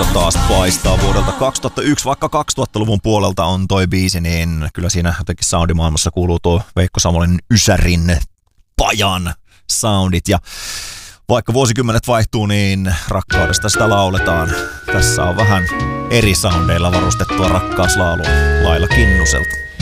aurinko taas paistaa vuodelta 2001, vaikka 2000-luvun puolelta on toi biisi, niin kyllä siinä jotenkin soundimaailmassa kuuluu tuo Veikko Samolin Ysärin pajan soundit. Ja vaikka vuosikymmenet vaihtuu, niin rakkaudesta sitä lauletaan. Tässä on vähän eri soundeilla varustettua rakkauslaulua Laila Kinnuselta.